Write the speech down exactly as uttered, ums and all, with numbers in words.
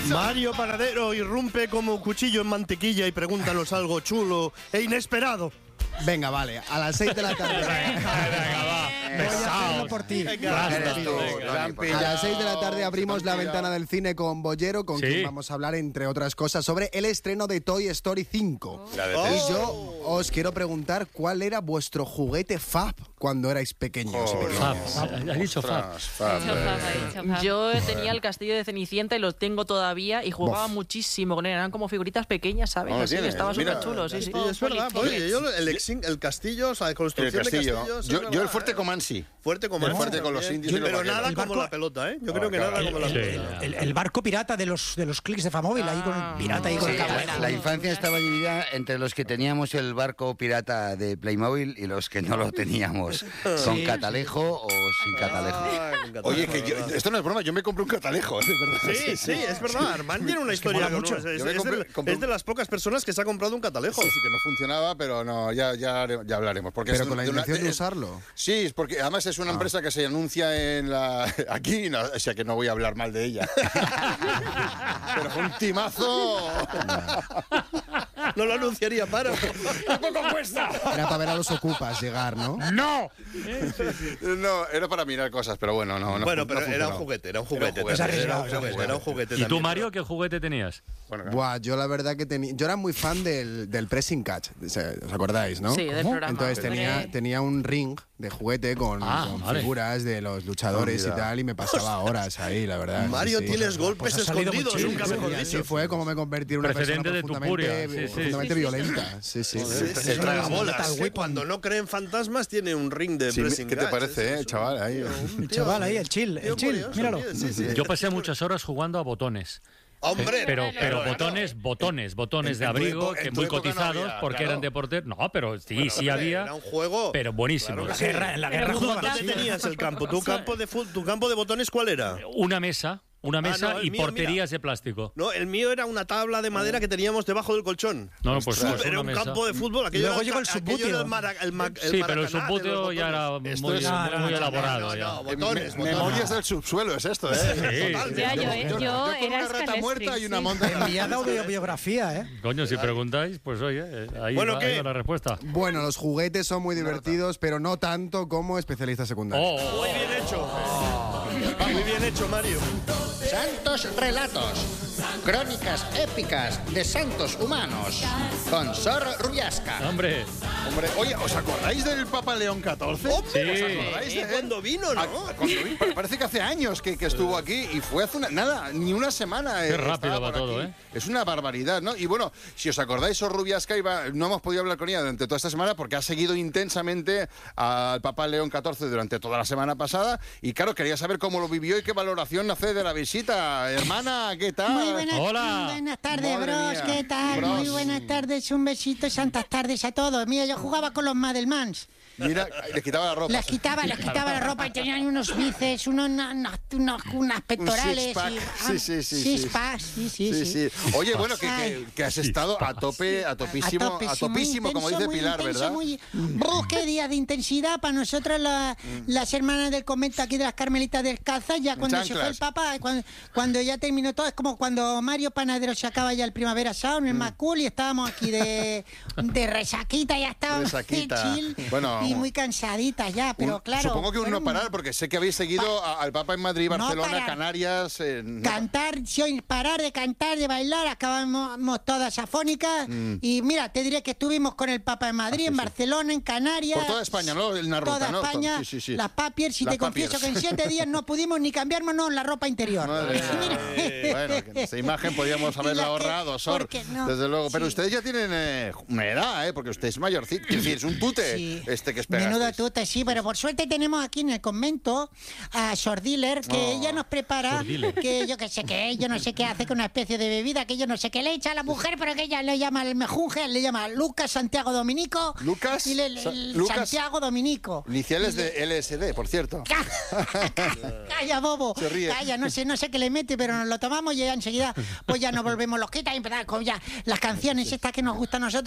Mario Panadero irrumpe como cuchillo en mantequilla y pregúntanos algo chulo e inesperado. Venga, vale, a las seis de la tarde. Venga, va. Pesado. por ti. Venga, Venga, tú, a las seis de la tarde abrimos la ventana del cine con Bollero, con Sí. quien vamos a hablar, entre otras cosas, sobre el estreno de Toy Story cinco. Oh. Y yo os quiero preguntar cuál era vuestro juguete fab cuando erais pequeños. y Fab. pequeñas. Has dicho Fab. Yo tenía el castillo de Cenicienta y lo tengo todavía y jugaba Bof. muchísimo con él. Eran como figuritas pequeñas, ¿sabes? No lo Así, tienes, estaba súper mira. chulo, sí, sí. Sí, es verdad. Oye, yo el, exin- el castillo, o sea, la El construcción castillo. de castillos. es Yo, verdad, yo el fuerte ¿eh? Comansi. Fuerte como El fuerte con los también. indios y los Pero vaqueros. nada El como barco- la pelota, ¿eh? Yo Ah, creo que claro. nada como la Sí. pelota. El, el barco pirata de los de los clics de Famóvil, ahí con el pirata ahí con el Sí, cable. la, la infancia estaba dividida entre los que teníamos el barco pirata de Playmobil y los que no lo teníamos, con catalejo o sin catalejo. Ay, con catalejo, Oye, que yo, ¿verdad? esto no es broma, yo me compré un catalejo, de verdad. Sí, sí, es verdad. Armand tiene una historia mola con- mucho. Es, es- Yo me es compré- de, compré es de las pocas personas que se ha comprado un catalejo. Sí, sí, que no funcionaba, pero no, ya, ya, ya hablaremos. Porque Pero es con la de una- intención de es- usarlo. Sí, es porque además es una empresa que se anuncia en la aquí, no, o sea que no voy a hablar mal de ella. Pero fue un timazo. No lo anunciaría para. ¿Qué poco cuesta? Era para ver a los ocupas llegar, ¿no? ¡No! No, era para mirar cosas, pero bueno, no. no Bueno, no pero era un funcionaba. juguete, era un juguete. Era un juguete. también, Era un Es arriesgado, juguete, era un juguete ¿Y tú, también. Mario, qué juguete tenías? Bueno, claro. Buah, yo la verdad que tenía... Yo era muy fan del, del pressing catch, ¿os acordáis, no? Sí, del programa. Entonces tenía, Hombre. tenía un ring de juguete con, Ah, con vale. figuras de los luchadores Mira. y tal, y me pasaba horas ahí, la verdad. sí, Mario, sí. tienes golpes Pues ha salido muy escondidos, chill, nunca sí, mejor Y dicho. así fue como me convertí en una Precedente persona de tu profundamente, furia, sí, sí. profundamente violenta. Sí, sí. El, sí. el tragabolas, Metal ¿eh? Weapon. Cuando no creen fantasmas tiene un ring de Sí, pressing ¿qué te catch, parece, es- eh, es chaval? un Ahí. tío- un El tío- chaval ahí, el chill, un tío el chill, curioso, míralo. tío, sí, sí. Yo pasé muchas horas jugando a botones. Hombre, Pero, pero claro. botones, botones, botones de En tu abrigo, epo- en que tu muy época no cotizados había, porque claro. eran de portero. No, pero sí, Bueno, sí hombre, había, Era un juego. pero buenísimos. Claro La que sí. guerra, en la Pero guerra ¿Tú jugaban jugaban. dónde así. tenías el campo? ¿Tu campo de fut- tu campo de botones cuál era? Una mesa, una mesa no, el y mío, porterías de plástico. No, el mío era una tabla de madera que teníamos debajo del colchón. No, no, pues, pues Era una un mesa. campo de fútbol. Aquello Luego era, llegó el aquello subbuteo. era el mara- el ma- el Sí, pero el Maracaná de los subbuteo ya era botones. muy, es- muy, no, no, muy no, elaborado. No, ya. no, botones, Me- botones. Memorias del subsuelo es esto, ¿eh? Sí. Totalmente. Ya, yo, Yo- yo, yo- yo con era una rata muerta y una monta. En mi autobiografía, ¿eh? Coño, si preguntáis, pues oye, eh, ahí, Bueno, va, ¿qué? ahí va la respuesta. Bueno, los juguetes son muy divertidos, pero no tanto como especialistas secundarios. Oh, Muy bien hecho. Muy bien hecho, Mario. Santos Relatos. Crónicas épicas de santos humanos. Con Sor Rubiasca. hombre, Hombre, oye, ¿os acordáis del Papa León catorce? Sí. ¿Os acordáis Sí, de él? cuando vino, ¿no? Ah, cuando vi- pa- parece que hace años que, que estuvo aquí y fue hace una, nada, ni una semana. eh, Qué rápido estaba va por todo, aquí. ¿eh? Es una barbaridad, ¿no? Y bueno, si os acordáis, Sor Rubiasca iba, no hemos podido hablar con ella durante toda esta semana porque ha seguido intensamente al Papa León catorce durante toda la semana pasada y claro, quería saber cómo lo vivió y qué valoración hace de la visita. Hermana, ¿qué tal? Muy buenas, Hola. buenas tardes, Madre bros. mía. ¿Qué tal? Bros. Muy buenas tardes, un besito y santas tardes a todos. Mira, yo jugaba con los Madelmans. Mira, le quitaba la ropa. Les quitaba, les quitaba la ropa y tenían unos bíceps, unos, unos, unos- unas pectorales. six-pack. y, Sí, sí, sí, sí. Six packs, sí, sí, Sí, sí. sí. Oye, bueno, que, que, Ay. que has estado a tope, a topísimo, a, tope, sí, topísimo, muy como intenso, dice muy Pilar, intenso, ¿verdad? Muy... ¡Buh, qué día de intensidad! Para nosotros, la- las hermanas del convento aquí de las Carmelitas Descalzas, ya cuando se fue chanclas. el Papa, cuando, cuando ya terminó todo, es como cuando Mario Panadero se acaba ya el Primavera Sound, Mm. el Macul, y estábamos aquí de, de resaquita, ya estábamos Resaquita. chill Bueno, y muy cansaditas ya, pero Un- claro. Supongo que un no fueron- parar, porque sé que habéis seguido a- al Papa en Madrid, No Barcelona, parar. Canarias. eh, no- Cantar, sin parar de cantar, de bailar, acabamos todas afónicas. Mm. Y mira, te diré que estuvimos con el Papa en Madrid, Ah, sí, en sí. Barcelona, en Canarias. Por toda España, ¿no? Una ruta, Toda ¿no? España, Sí, sí, sí. las papiers, y Las te confieso papiers. que en siete días no pudimos ni cambiarnos la ropa interior. Madre Mira. mía. Bueno, que esa imagen podíamos Y haberla la que- ahorrado, Sor. porque no, Desde luego. Pero sí. ustedes ya tienen eh, una edad, ¿eh? Porque usted es mayorcito. Es decir, es un tute Sí. este que espera. Menudo tute, sí, pero por suerte tenemos aquí en el convento a Sor Diller, que Oh, ella nos prepara, Sor Diller. que yo que sé qué, yo no sé qué hace con una especie de bebida, que yo no sé qué le echa a la mujer, pero que ella le llama el mejunje, le llama Lucas Santiago Dominico. Lucas y le- le- Sa- el Lucas- Santiago Dominico. Iniciales de L S D, por cierto. Calla, bobo. Se ríe. Calla, no sé, no sé qué le mete, pero nos lo tomamos y ya enseguida pues ya nos volvemos loquitas y empezamos con ya las canciones estas que nos gustan a nosotros.